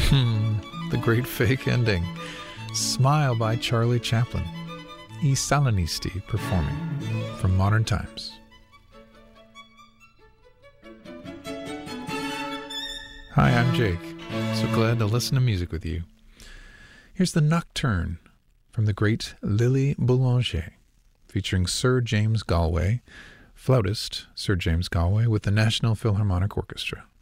The great fake ending. Smile by Charlie Chaplin. I Salinisti performing from Modern Times. Hi, I'm Jake. So glad to listen to music with you. Here's the Nocturne from the great Lily Boulanger, featuring Sir James Galway, flautist Sir James Galway with the National Philharmonic Orchestra.